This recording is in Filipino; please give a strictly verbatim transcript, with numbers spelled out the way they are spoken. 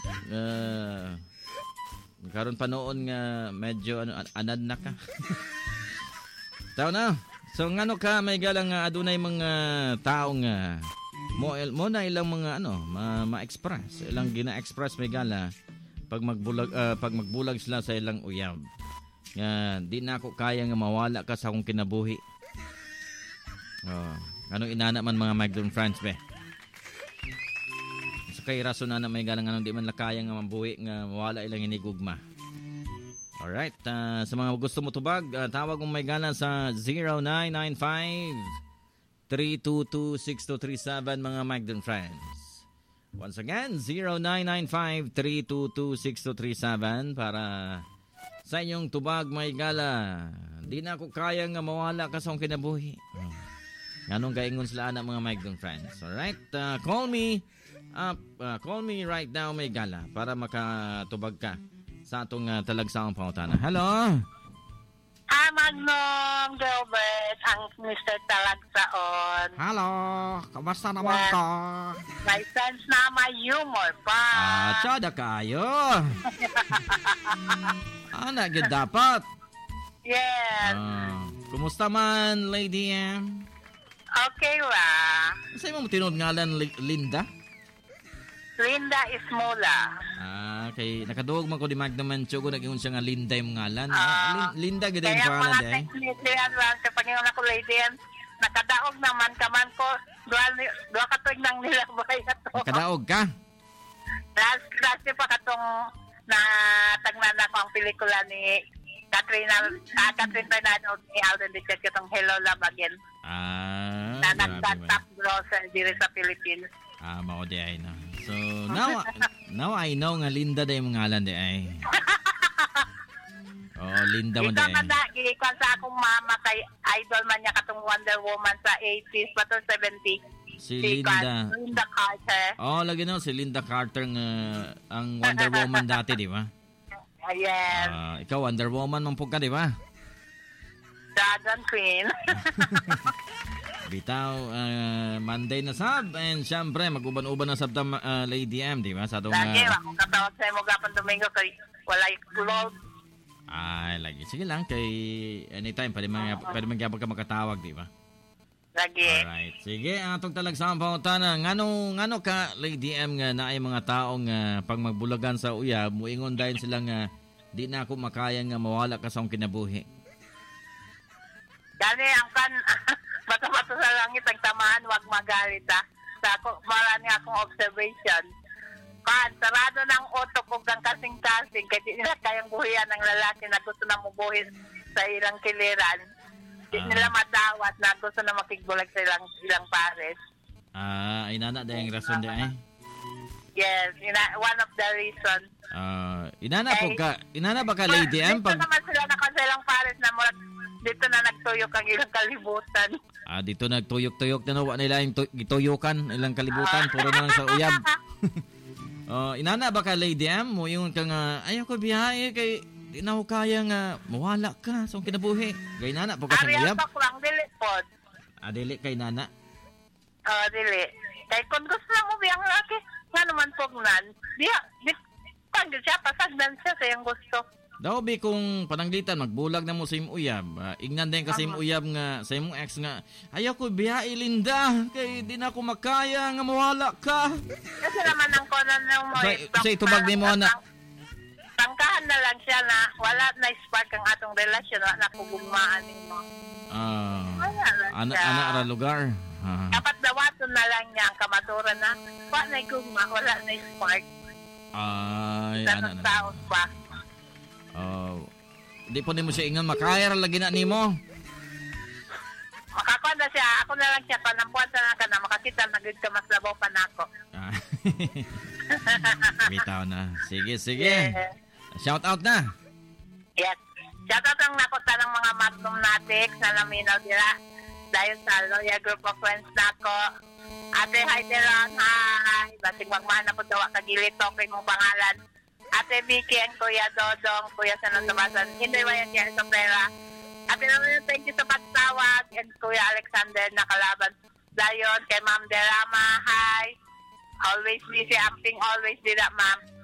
Uh, karon pa noon nga medyo ano anad na ka. Tao na. So ngano ka may galang nga adunay mga tao nga mo mo na ilang mga ano ma, ma-express, ilang gina-express may gala pag magbulag uh, pag magbulag sila sa ilang uyab. Nga di na ako kaya nga mawala ka sa akong kinabuhi. Oh, anong inana man mga migrant friends be? Kay rason na na may galang anong di man lakaya nga mabuhi nga wala ilang inigugma. Alright, uh, sa mga gusto mo tubag, uh, tawag mo may galang sa zero nine nine five, three two two, six two three seven mga Magdan friends. Once again, zero nine nine five, three two two, six two three seven para sa inyong tubag may gala. Di na ako kaya nga mawala ka sa akong kinabuhi. Oh. Ganong gaingon sila na mga Magdan friends. Alright, uh, call me up, uh, call me right now may gala para makatubag ka sa atong uh, talagsaong pangutana. Hello? Ah, Magnum Gilbert, ang mister Talagsaon. Hello, kamusta naman yeah. ka? May sense na may humor pa. Ah, tsada kayo. Ah, nagyan dapat. Yes. Ah, kumusta man, Lady M? Okay ra. Sa'yo mo tinod ngalan, Linda? Linda Ismola. Ah, kay nakaduog man ko di Magnaman Chogo nag-ingon siya nga Linda yung ngalan. Uh, ah, Linda gid yung pangalan day. day. Kaya mga technician lang sa Panginoon ako lady nakadaog naman kaman ko dual duwa ka tuig nang nilabay ato. Nakadaog ka? Last class pa katong na tagnan ako ang pelikula ni Katrina uh, Catherine Bernardo ni Alden Richard katong Hello Love Again. Ah. Na nag-top grocer diri sa Philippines. Ah, mao di ay na. So, now now I know nga Linda day mga ngalan di ay. Oh, Linda mo di ay. Ito kada, gikan sa akong mama kay idol man niya katong Wonder Woman sa eighties pa to seventies. Si Linda. Linda Carter. Oh, lagi no si Linda Carter nga ang Wonder Woman dati, di ba? Yes. Uh, ikaw Wonder Woman man pug ka, di ba? Dragon Queen. Bitaw, uh, Monday na sab and syempre mag-uban-uban na sab ta uh, Lady M, di ba? Sa atong Lagi, uh, akong katawag sa imo gapon Domingo kay walay close. Ay, lagi. Sige lang kay anytime pwede man pwede man gyapon ka makatawag, di ba? Lagi. Alright. Sige, ang atong talagsang pangutana, ngano ngano ka Lady M nga naay mga taong uh, pag magbulagan sa uyab, muingon dahil sila nga di na ako makaya nga mawala ka sa akong kinabuhi. Gani ang kan bato-bato sa langit ang tamaan, wag magalit ha. Sa ako, marami akong observation. Kan, sarado ng utok kung kang kasing-kasing, kaya di nila kayang buhiyan ng lalaki na gusto na mubuhin sa ilang kiliran. Di uh, nila madawat na gusto na makigbulag sa ilang, ilang pares. Ah, uh, inana dahil rason di ay? Yes, ina, one of the reasons. Ah, uh, inana po ka, inana ba ka Lady M? Pag... Dito naman sila na sa ilang pares na mula dito na nagtuyok ang ilang kalibutan. Ah, dito nagtuyok-tuyok na nawa nila yung gituyukan, ilang kalibutan, puro na lang sa uyab. Oh, inana ba ka Lady M? Mo yung ka nga, ayaw ko biyahe kay di na ako kaya nga mawala ka sa kinabuhi. Gay nana po ka sa uyab. Ariyan pa kurang dili pod. Ah, dili kay nana. Oh, dili. Kay kung gusto lang mo biyang laki, nga naman po nan. Diya, di, pag siya, pasagdan siya sa yung gusto. Daw bi kung pananglitan magbulag na mo sa imong uyab. Uh, ignan din kasi imong uyab nga sa imong ex nga ayaw ko biyahe Linda kay di na ako makaya nga mawala ka. Kasi naman ang konan ng mo. Say tubag ni mo na tangkahan na lang siya na wala na spark ang atong relasyon, wala na kugugmaan mo. Ah. Uh, ana ana ra lugar. Uh. Dapat dawaton na lang niya ang kamaturan na wala na gugma, wala na spark. Ay, ana na. Pa. Oh, di po nimo siya ingon makaya ra lagi na nimo. Makakuha na siya, ako na lang siya panampuan sa naka na makakita na gud ka mas labaw pa nako. Ah. Bitaw na. Sige, sige. Yeah. Shout out na. Yes. Shout out ang nako tanang mga Magnum Natics na naminaw dira dayon sa Loya Group of Friends nako. Ate hi dira, hi. Basig magmana po daw kagili talking mong pangalan. Ate Vicky and Kuya Dodong, Kuya Sanong Tomasan, hindi ba yan yan sa pera? Ate naman thank you sa pagtawag and Kuya Alexander na kalaban. Dayon kay Ma'am Derama, hi. Always busy acting, always did that, ma'am.